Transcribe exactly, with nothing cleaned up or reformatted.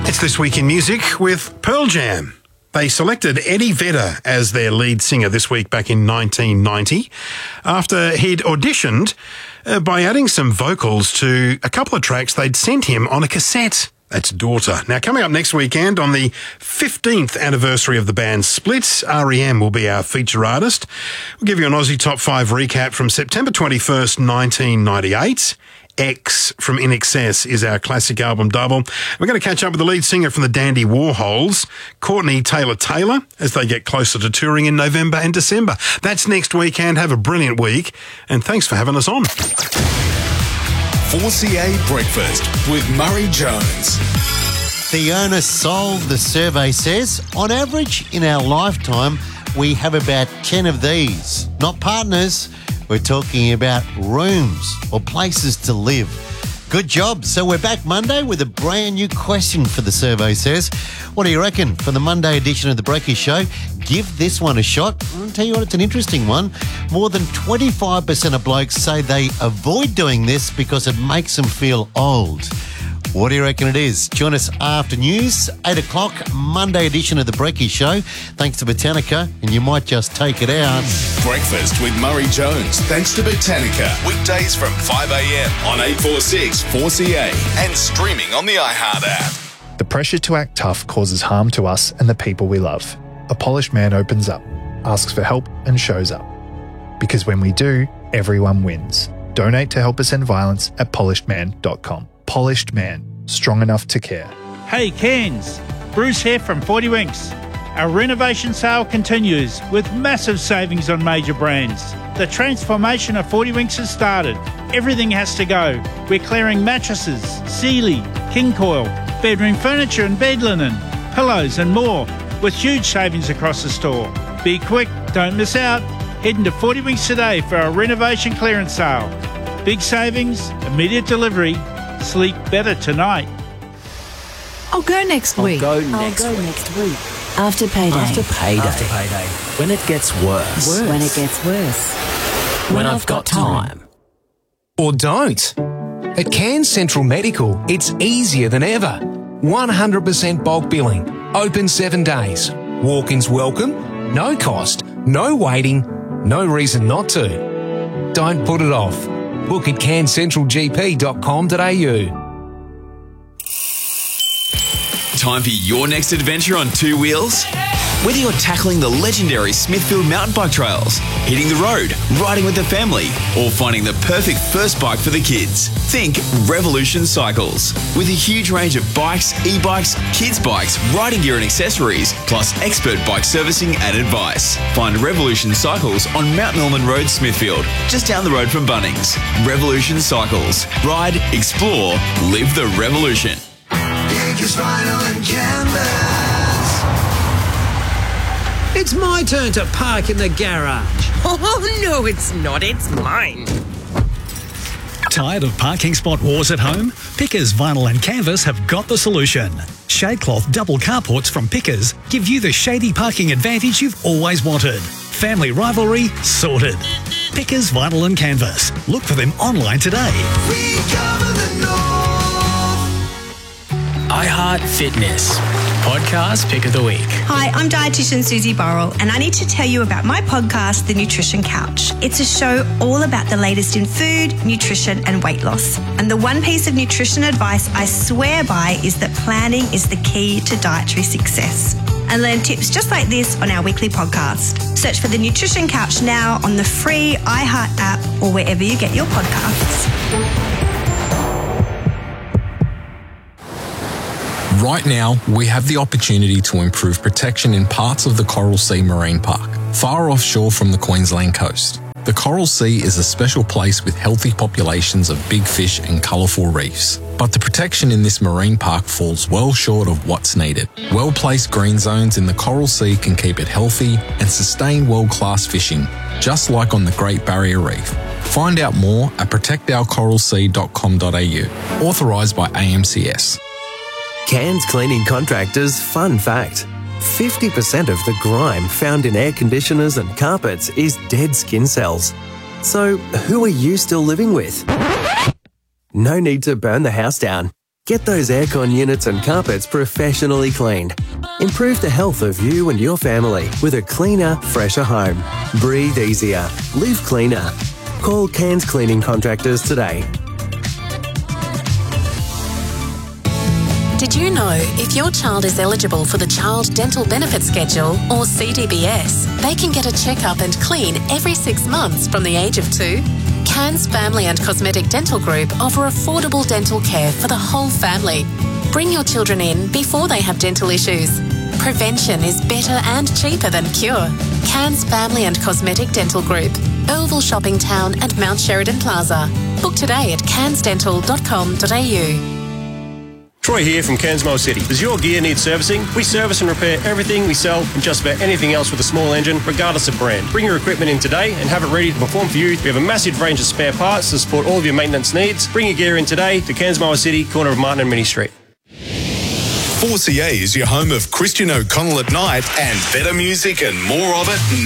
It's This Week in Music with Pearl Jam. They selected Eddie Vedder as their lead singer this week back in nineteen ninety after he'd auditioned uh, by adding some vocals to a couple of tracks they'd sent him on a cassette. That's Daughter. Now, coming up next weekend on the fifteenth anniversary of the band's split, R E M will be our feature artist. We'll give you an Aussie Top five recap from September twenty-first, nineteen ninety-eight. X from In Excess is our classic album double. We're going to catch up with the lead singer from the Dandy Warhols, Courtney Taylor-Taylor, as they get closer to touring in November and December. That's next weekend. Have a brilliant week, and thanks for having us on. four C A Breakfast with Murray Jones. The owner sold, the survey says, on average in our lifetime, we have about ten of these. Not partners. We're talking about rooms or places to live. Good job. So we're back Monday with a brand new question for the survey says. What do you reckon for the Monday edition of The Breaky Show? Give this one a shot. I'll tell you what, it's an interesting one. More than twenty-five percent of blokes say they avoid doing this because it makes them feel old. What do you reckon it is? Join us after news, eight o'clock, Monday edition of The Breaky Show. Thanks to Botanica, and you might just take it out. Breakfast with Murray Jones, thanks to Botanica. Weekdays from five a m on eight forty-six four C A and streaming on the iHeart app. The pressure to act tough causes harm to us and the people we love. A polished man opens up, asks for help and shows up. Because when we do, everyone wins. Donate to Help Us End Violence at polished man dot com. Polished Man, strong enough to care. Hey Cairns, Bruce here from forty Winks. Our renovation sale continues with massive savings on major brands. The transformation of forty Winks has started. Everything has to go. We're clearing mattresses, Sealy, King Coil, bedroom furniture and bed linen, pillows and more, with huge savings across the store. Be quick, don't miss out. Head into forty Winks today for our renovation clearance sale. Big savings, immediate delivery. Sleep better tonight. I'll go next week. I'll go next I'll go week. next week. After payday. After payday. After payday. When it gets worse. worse. When it gets worse. When, when I've, I've got, got time. time. Or don't. At Cairns Central Medical, it's easier than ever. one hundred percent bulk billing. Open seven days. Walk-ins welcome. No cost. No waiting. No reason not to. Don't put it off. Book at cairns central g p dot com dot a u. Time for your next adventure on two wheels? Whether you're tackling the legendary Smithfield mountain bike trails, hitting the road, riding with the family, or finding the perfect first bike for the kids, think Revolution Cycles. With a huge range of bikes, e-bikes, kids' bikes, riding gear and accessories, plus expert bike servicing and advice. Find Revolution Cycles on Mount Milman Road, Smithfield, just down the road from Bunnings. Revolution Cycles. Ride, explore, live the revolution. It's my turn to park in the garage. Oh, no, it's not. It's mine. Tired of parking spot wars at home? Pickers Vinyl and Canvas have got the solution. Shadecloth double carports from Pickers give you the shady parking advantage you've always wanted. Family rivalry sorted. Pickers Vinyl and Canvas. Look for them online today. We cover the north. iHeart Fitness. Podcast Pick of the Week. Hi, I'm dietitian Susie Burrell, and I need to tell you about my podcast, The Nutrition Couch. It's a show all about the latest in food, nutrition, and weight loss. And the one piece of nutrition advice I swear by is that planning is the key to dietary success. And learn tips just like this on our weekly podcast. Search for The Nutrition Couch now on the free iHeart app or wherever you get your podcasts. Right now, we have the opportunity to improve protection in parts of the Coral Sea Marine Park, far offshore from the Queensland coast. The Coral Sea is a special place with healthy populations of big fish and colourful reefs. But the protection in this marine park falls well short of what's needed. Well-placed green zones in the Coral Sea can keep it healthy and sustain world-class fishing, just like on the Great Barrier Reef. Find out more at protect our coral sea dot com dot a u. Authorised by A M C S. Cairns Cleaning Contractors fun fact. fifty percent of the grime found in air conditioners and carpets is dead skin cells. So, who are you still living with? No need to burn the house down. Get those aircon units and carpets professionally cleaned. Improve the health of you and your family with a cleaner, fresher home. Breathe easier. Live cleaner. Call Cairns Cleaning Contractors today. Did you know if your child is eligible for the Child Dental Benefit Schedule, or C D B S, they can get a checkup and clean every six months from the age of two? Cairns Family and Cosmetic Dental Group offer affordable dental care for the whole family. Bring your children in before they have dental issues. Prevention is better and cheaper than cure. Cairns Family and Cosmetic Dental Group, Earlville Shopping Town and Mount Sheridan Plaza. Book today at cairns dental dot com dot a u. Troy here from Cairns City. Does your gear need servicing? We service and repair everything we sell and just about anything else with a small engine, regardless of brand. Bring your equipment in today and have it ready to perform for you. We have a massive range of spare parts to support all of your maintenance needs. Bring your gear in today to Cairns City, corner of Martin and Minnie Street. four C A is your home of Christian O'Connell at night and better music and more of it